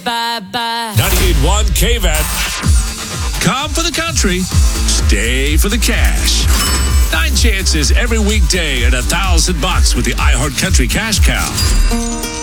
bye-bye. 98.1 KVAT. Come for the country, stay for the cash. 9 chances every weekday at $1,000 with the iHeart Country Cash Cow.